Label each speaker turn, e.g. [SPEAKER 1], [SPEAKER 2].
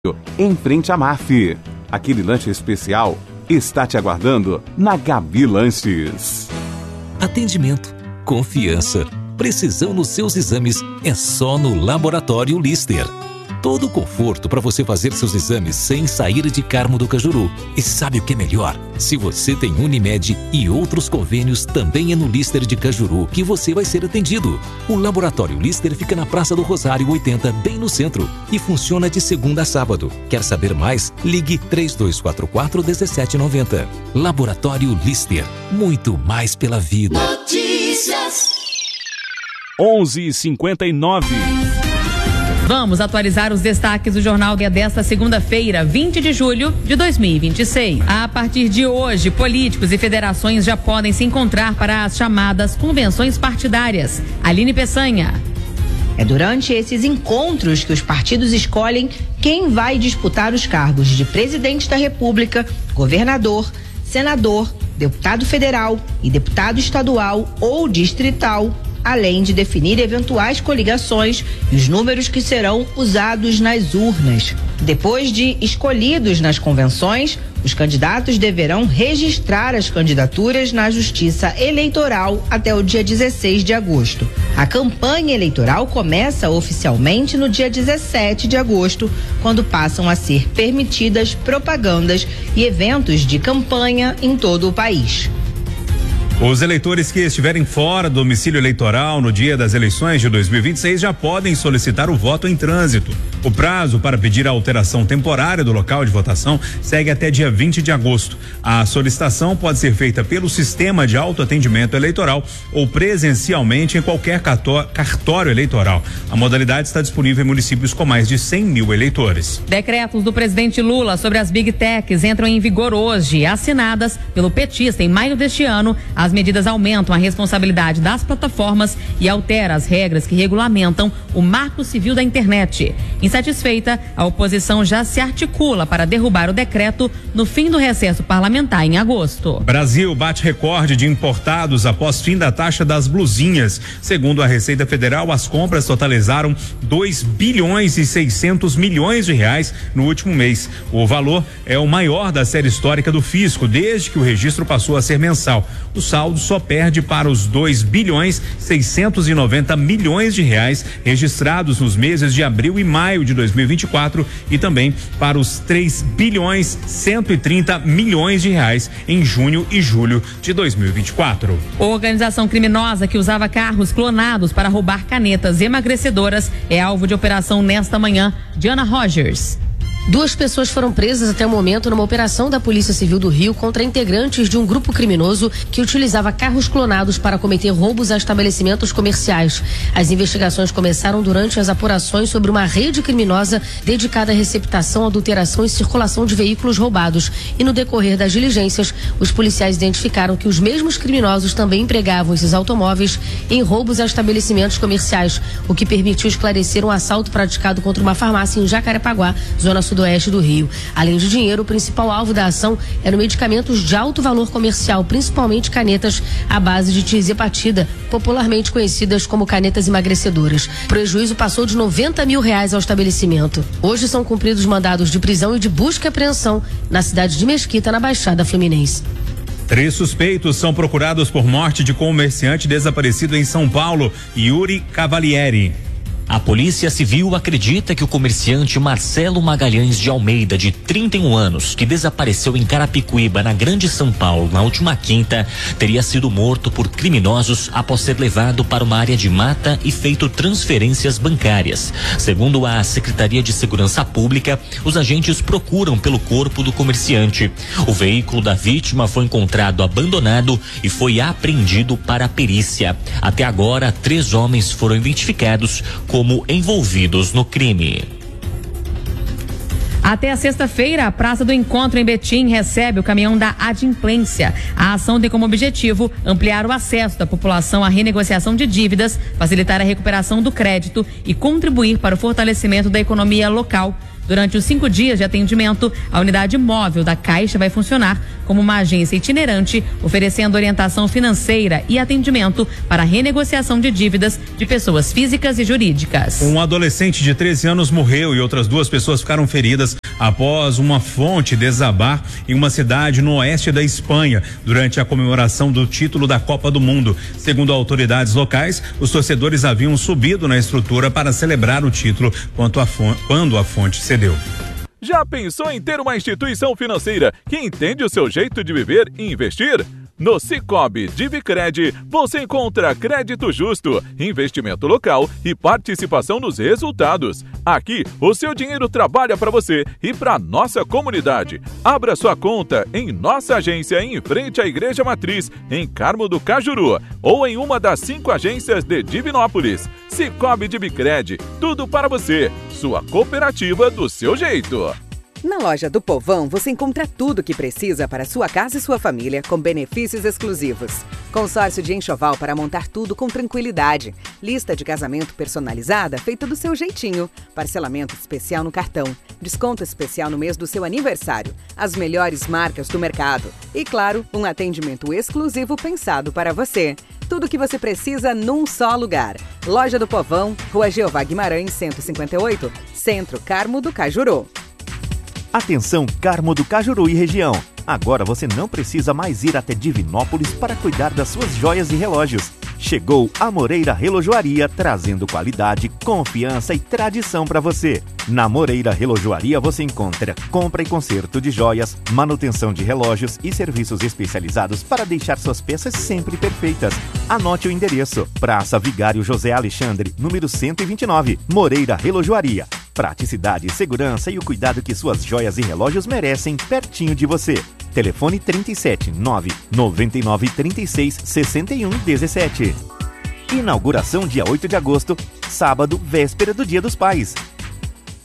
[SPEAKER 1] em frente à MAF. Aquele lanche especial está te aguardando na Gabi Lanches.
[SPEAKER 2] Atendimento, confiança, precisão nos seus exames é só no Laboratório Lister. Todo o conforto para você fazer seus exames sem sair de Carmo do Cajuru. E sabe o que é melhor? Se você tem Unimed e outros convênios, também é no Lister de Cajuru que você vai ser atendido. O Laboratório Lister fica na Praça do Rosário 80, bem no centro. E funciona de segunda a sábado. Quer saber mais? Ligue 3244-1790. Laboratório Lister. Muito mais pela vida.
[SPEAKER 3] Notícias
[SPEAKER 4] 11h59.
[SPEAKER 5] Vamos atualizar os destaques do jornal desta segunda-feira, 20 de julho de 2026. A partir de hoje, políticos e federações já podem se encontrar para as chamadas convenções partidárias. Aline Peçanha.
[SPEAKER 6] É durante esses encontros que os partidos escolhem quem vai disputar os cargos de presidente da República, governador, senador, deputado federal e deputado estadual ou distrital, além de definir eventuais coligações e os números que serão usados nas urnas. Depois de escolhidos nas convenções, os candidatos deverão registrar as candidaturas na Justiça Eleitoral até o dia 16 de agosto. A campanha eleitoral começa oficialmente no dia 17 de agosto, quando passam a ser permitidas propagandas e eventos de campanha em todo o país.
[SPEAKER 7] Os eleitores que estiverem fora do domicílio eleitoral no dia das eleições de 2026 já podem solicitar o voto em trânsito. O prazo para pedir a alteração temporária do local de votação segue até dia 20 de agosto. A solicitação pode ser feita pelo sistema de autoatendimento eleitoral ou presencialmente em qualquer cartório eleitoral. A modalidade está disponível em municípios com mais de 100 mil eleitores.
[SPEAKER 5] Decretos do presidente Lula sobre as Big Techs entram em vigor hoje. Assinadas pelo petista em maio deste ano, as medidas aumentam a responsabilidade das plataformas e alteram as regras que regulamentam o Marco Civil da Internet. Insatisfeita, a oposição já se articula para derrubar o decreto no fim do recesso parlamentar em agosto.
[SPEAKER 7] Brasil bate recorde de importados após fim da taxa das blusinhas. Segundo a Receita Federal, as compras totalizaram 2 bilhões e 600 milhões de reais no último mês. O valor é o maior da série histórica do fisco, desde que o registro passou a ser mensal. O saldo só perde para os 2 bilhões 690 milhões de reais registrados nos meses de abril e maio de 2024 e também para os 3 bilhões 130 milhões de reais em junho e julho de 2024.
[SPEAKER 5] Organização criminosa que usava carros clonados para roubar canetas emagrecedoras é alvo de operação nesta manhã. Diana Rogers.
[SPEAKER 8] 2 pessoas foram presas até o momento numa operação da Polícia Civil do Rio contra integrantes de um grupo criminoso que utilizava carros clonados para cometer roubos a estabelecimentos comerciais. As investigações começaram durante as apurações sobre uma rede criminosa dedicada à receptação, adulteração e circulação de veículos roubados. E no decorrer das diligências, os policiais identificaram que os mesmos criminosos também empregavam esses automóveis em roubos a estabelecimentos comerciais, o que permitiu esclarecer um assalto praticado contra uma farmácia em Jacarepaguá, zona sudoeste do Rio. Além de dinheiro, o principal alvo da ação eram medicamentos de alto valor comercial, principalmente canetas à base de tirzepatida, popularmente conhecidas como canetas emagrecedoras. O prejuízo passou de 90 mil reais ao estabelecimento. Hoje são cumpridos mandados de prisão e de busca e apreensão na cidade de Mesquita, na Baixada Fluminense.
[SPEAKER 7] 3 suspeitos são procurados por morte de comerciante desaparecido em São Paulo, Yuri Cavalieri.
[SPEAKER 9] A Polícia Civil acredita que o comerciante Marcelo Magalhães de Almeida, de 31 anos, que desapareceu em Carapicuíba, na Grande São Paulo, na última quinta, teria sido morto por criminosos após ser levado para uma área de mata e feito transferências bancárias. Segundo a Secretaria de Segurança Pública, os agentes procuram pelo corpo do comerciante. O veículo da vítima foi encontrado abandonado e foi apreendido para a perícia. Até agora, 3 homens foram identificados como envolvidos no crime.
[SPEAKER 5] Até a sexta-feira, a Praça do Encontro em Betim recebe o caminhão da Adimplência. A ação tem como objetivo ampliar o acesso da população à renegociação de dívidas, facilitar a recuperação do crédito e contribuir para o fortalecimento da economia local. Durante os 5 dias de atendimento, a unidade móvel da Caixa vai funcionar como uma agência itinerante, oferecendo orientação financeira e atendimento para renegociação de dívidas de pessoas físicas e jurídicas.
[SPEAKER 7] Um adolescente de 13 anos morreu e outras 2 pessoas ficaram feridas após uma fonte desabar em uma cidade no oeste da Espanha durante a comemoração do título da Copa do Mundo. Segundo autoridades locais, os torcedores haviam subido na estrutura para celebrar o título quando a fonte cedeu.
[SPEAKER 3] Já pensou em ter uma instituição financeira que entende o seu jeito de viver e investir? No Sicoob Divicred, você encontra crédito justo, investimento local e participação nos resultados. Aqui, o seu dinheiro trabalha para você e para nossa comunidade. Abra sua conta em nossa agência em frente à Igreja Matriz, em Carmo do Cajuru, ou em uma das 5 agências de Divinópolis. Sicoob Divicred, tudo para você. Sua cooperativa do seu jeito.
[SPEAKER 4] Na loja do Povão, você encontra tudo o que precisa para sua casa e sua família, com benefícios exclusivos. Consórcio de enxoval para montar tudo com tranquilidade. Lista de casamento personalizada feita do seu jeitinho. Parcelamento especial no cartão. Desconto especial no mês do seu aniversário. As melhores marcas do mercado. E, claro, um atendimento exclusivo pensado para você. Tudo o que você precisa num só lugar. Loja do Povão, Rua Jeová Guimarães, 158, Centro, Carmo do Cajuru.
[SPEAKER 10] Atenção, Carmo do Cajuru e região. Agora você não precisa mais ir até Divinópolis para cuidar das suas joias e relógios. Chegou a Moreira Relojoaria, trazendo qualidade, confiança e tradição para você. Na Moreira Relojoaria você encontra compra e conserto de joias, manutenção de relógios e serviços especializados para deixar suas peças sempre perfeitas. Anote o endereço: Praça Vigário José Alexandre, número 129, Moreira Relojoaria. Praticidade, segurança e o cuidado que suas joias e relógios merecem pertinho de você. Telefone 37 999 36 61 17. Inauguração dia 8 de agosto, sábado, véspera do Dia dos Pais.